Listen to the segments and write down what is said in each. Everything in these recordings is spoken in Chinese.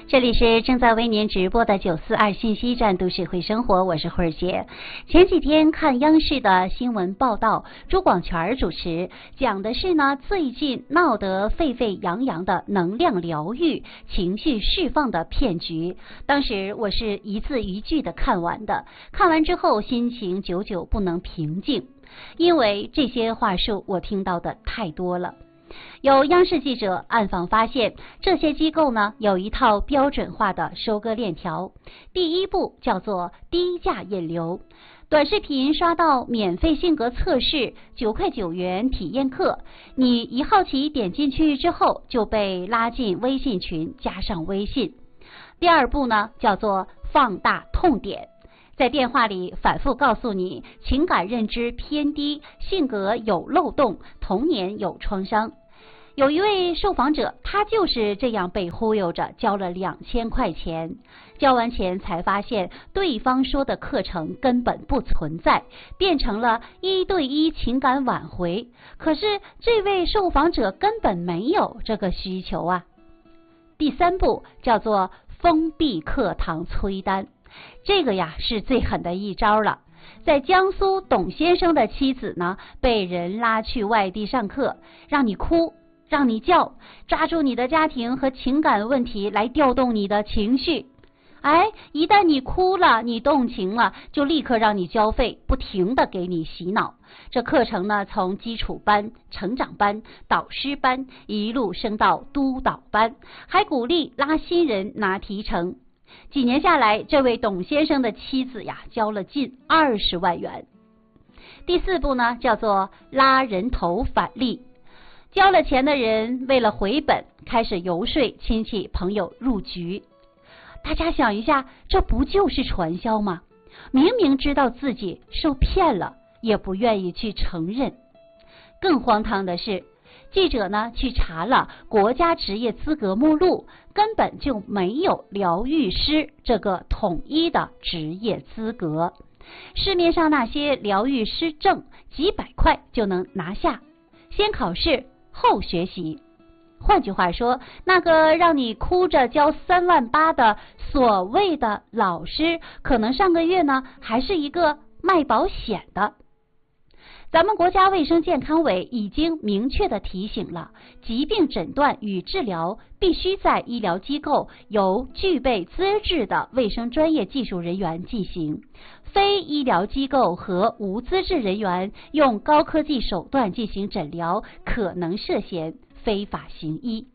这里是正在为您直播的942信息站都市会生活，我是慧儿姐。前几天看央视的新闻报道，朱广权主持，讲的是呢最近闹得沸沸扬扬的能量疗愈、情绪释放的骗局。当时我是一字一句的看完的，看完之后心情久久不能平静，因为这些话术我听到的太多了。有央视记者暗访发现，这些机构呢有一套标准化的收割链条。第一步叫做低价引流，短视频刷到免费性格测试9块9元体验课，你一好奇点进去之后就被拉进微信群，加上微信。第二步呢叫做放大痛点，在电话里反复告诉你情感认知偏低，性格有漏洞，童年有创伤。有一位受访者，他就是这样被忽悠着交了2000块钱，交完钱才发现对方说的课程根本不存在，变成了1对1情感挽回。可是这位受访者根本没有这个需求啊。第三步叫做封闭课堂催单，这个呀是最狠的一招了。在江苏董先生的妻子呢，被人拉去外地上课，让你哭，让你叫，抓住你的家庭和情感问题来调动你的情绪。一旦你哭了，你动情了，就立刻让你交费，不停地给你洗脑。这课程呢，从基础班、成长班、导师班一路升到督导班，还鼓励拉新人拿提成。几年下来，这位董先生的妻子呀，交了近20万元。第四步呢，叫做拉人头返利。交了钱的人为了回本，开始游说亲戚朋友入局。大家想一下，这不就是传销吗？明明知道自己受骗了，也不愿意去承认。更荒唐的是，记者呢去查了国家职业资格目录，根本就没有疗愈师这个统一的职业资格。市面上那些疗愈师证几百块就能拿下，先考试后学习。换句话说，那个让你哭着交3万8的所谓的老师，可能上个月呢还是一个卖保险的。咱们国家卫生健康委已经明确的提醒了，疾病诊断与治疗必须在医疗机构由具备资质的卫生专业技术人员进行，非医疗机构和无资质人员用高科技手段进行诊疗，可能涉嫌非法行医。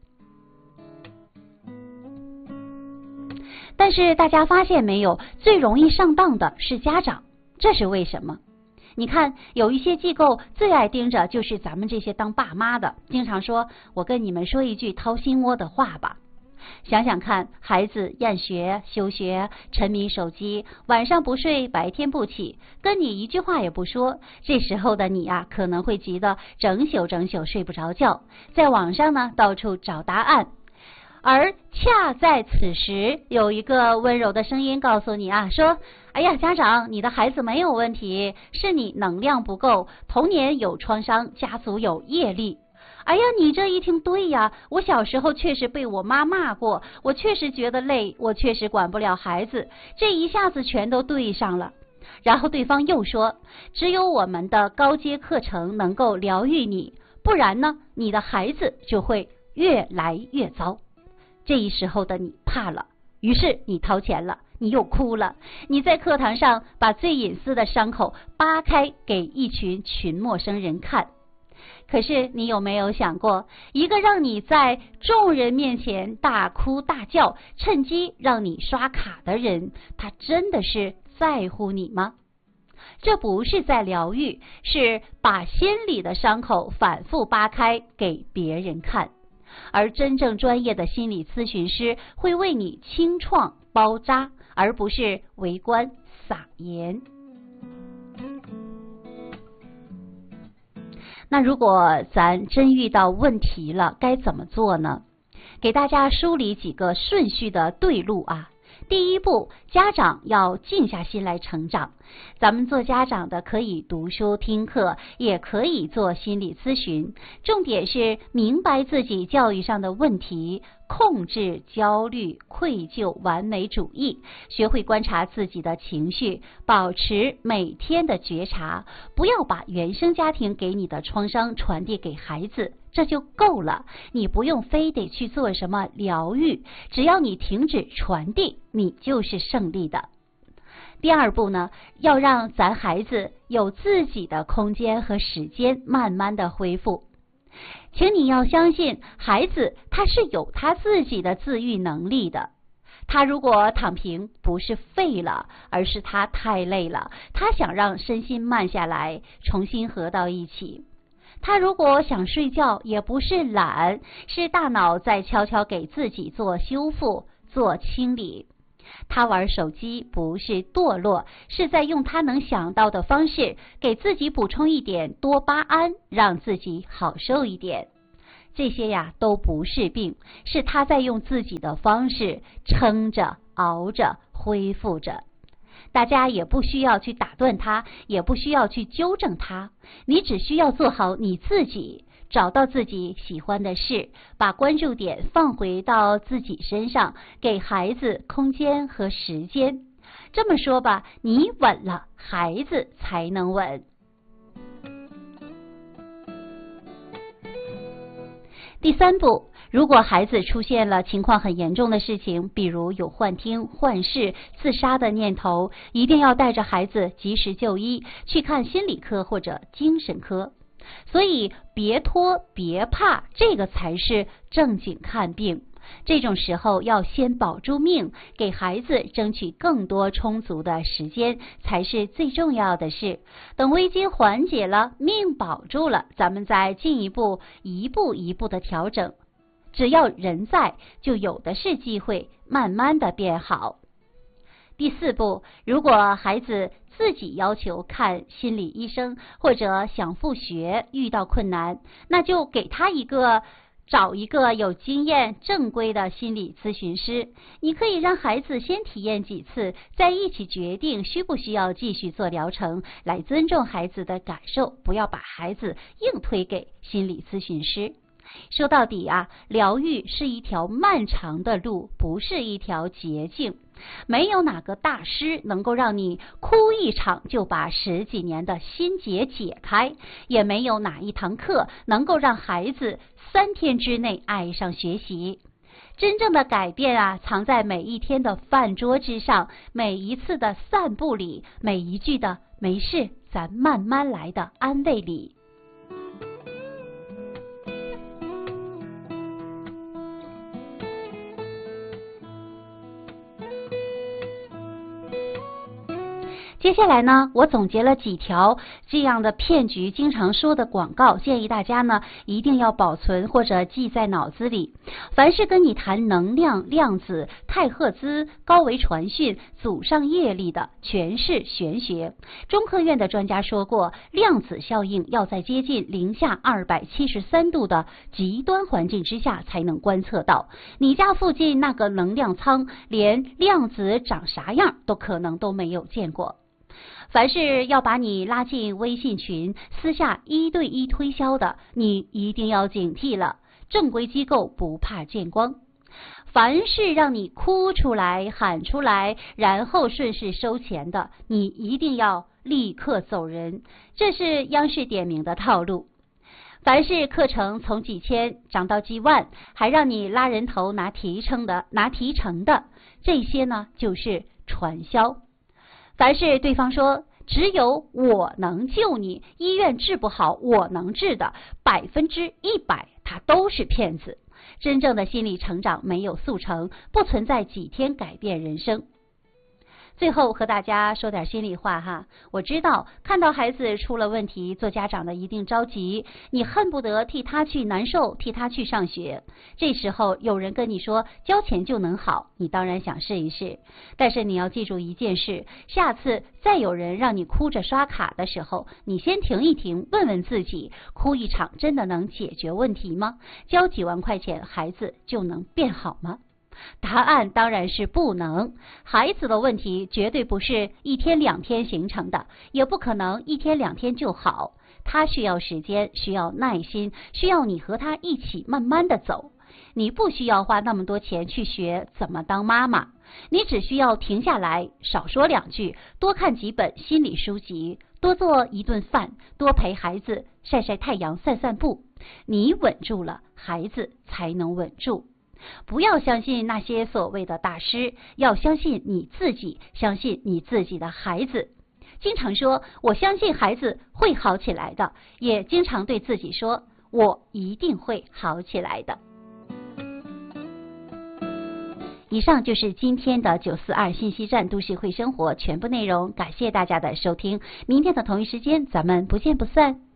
但是大家发现没有，最容易上当的是家长，这是为什么？你看，有一些机构最爱盯着就是咱们这些当爸妈的，经常说我跟你们说一句掏心窝的话吧。想想看，孩子厌学、休学、沉迷手机，晚上不睡，白天不起，跟你一句话也不说，这时候的你啊，可能会急得整宿睡不着觉，在网上呢到处找答案。而恰在此时，有一个温柔的声音告诉你啊，说哎呀，家长，你的孩子没有问题，是你能量不够，童年有创伤，家族有业力。哎呀，你这一听，对呀，我小时候确实被我妈骂过，我确实觉得累，我确实管不了孩子，这一下子全都对上了。然后对方又说，只有我们的高阶课程能够疗愈你，不然呢，你的孩子就会越来越糟。这一时候的你怕了，于是你掏钱了，你又哭了，你在课堂上把最隐私的伤口扒开给一群陌生人看。可是你有没有想过，一个让你在众人面前大哭大叫，趁机让你刷卡的人，他真的是在乎你吗？这不是在疗愈，是把心里的伤口反复扒开给别人看。而真正专业的心理咨询师会为你清创包扎，而不是围观撒盐。那如果咱真遇到问题了，该怎么做呢？给大家梳理几个顺序的对路啊。第一步，家长要静下心来成长。咱们做家长的可以读书听课，也可以做心理咨询，重点是明白自己教育上的问题， 控制、焦虑、愧疚、完美主义，学会观察自己的情绪，保持每天的觉察，不要把原生家庭给你的创伤传递给孩子，这就够了。你不用非得去做什么疗愈，只要你停止传递，你就是胜利的。第二步呢，要让咱孩子有自己的空间和时间，慢慢的恢复。请你要相信，孩子他是有他自己的自愈能力的。他如果躺平，不是废了，而是他太累了，他想让身心慢下来，重新合到一起。他如果想睡觉，也不是懒，是大脑在悄悄给自己做修复、做清理。他玩手机不是堕落，是在用他能想到的方式给自己补充一点多巴胺，让自己好受一点。这些呀都不是病，是他在用自己的方式撑着、熬着、恢复着。大家也不需要去打断他，也不需要去纠正他，你只需要做好你自己，找到自己喜欢的事，把关注点放回到自己身上，给孩子空间和时间。这么说吧，你稳了，孩子才能稳。第三步，如果孩子出现了情况很严重的事情，比如有幻听、幻视、自杀的念头，一定要带着孩子及时就医，去看心理科或者精神科。所以别拖别怕，这个才是正经看病。这种时候要先保住命，给孩子争取更多充足的时间，才是最重要的事。等危机缓解了，命保住了，咱们再进一步一步一步的调整。只要人在，就有的是机会慢慢的变好。第四步，如果孩子自己要求看心理医生，或者想复学遇到困难，那就给他找一个有经验正规的心理咨询师。你可以让孩子先体验几次，再一起决定需不需要继续做疗程，来尊重孩子的感受，不要把孩子硬推给心理咨询师。说到底啊，疗愈是一条漫长的路，不是一条捷径。没有哪个大师能够让你哭一场就把10几年的心结解开，也没有哪一堂课能够让孩子3天之内爱上学习。真正的改变啊，藏在每一天的饭桌之上，每一次的散步里，每一句的没事，咱慢慢来的安慰里。接下来呢，我总结了几条这样的骗局经常说的广告，建议大家呢一定要保存或者记在脑子里。凡是跟你谈能量、量子、太赫兹、高维传讯、祖上业力的，全是玄学。中科院的专家说过，量子效应要在接近零下273度的极端环境之下才能观测到。你家附近那个能量舱，连量子长啥样都可能都没有见过。凡是要把你拉进微信群，私下1对1推销的，你一定要警惕了。正规机构不怕见光。凡是让你哭出来、喊出来，然后顺势收钱的，你一定要立刻走人。这是央视点名的套路。凡是课程从几千涨到几万，还让你拉人头拿提成的，这些呢就是传销。凡是对方说只有我能救你，医院治不好我能治的，100%他都是骗子。真正的心理成长没有速成，不存在几天改变人生。最后和大家说点心里话哈，我知道看到孩子出了问题，做家长的一定着急，你恨不得替他去难受，替他去上学。这时候有人跟你说交钱就能好，你当然想试一试，但是你要记住一件事，下次再有人让你哭着刷卡的时候，你先停一停，问问自己，哭一场真的能解决问题吗？交几万块钱孩子就能变好吗？答案当然是不能。孩子的问题绝对不是1天2天形成的，也不可能1天2天就好。他需要时间，需要耐心，需要你和他一起慢慢的走。 你不需要花那么多钱去学怎么当妈妈，你只需要停下来，少说2句，多看几本心理书籍，多做一顿饭，多陪孩子晒晒太阳、散散步。你稳住了，孩子才能稳住。不要相信那些所谓的大师，要相信你自己，相信你自己的孩子。经常说我相信孩子会好起来的，也经常对自己说我一定会好起来的。以上就是今天的942信息站都市会生活全部内容，感谢大家的收听，明天的同一时间咱们不见不散。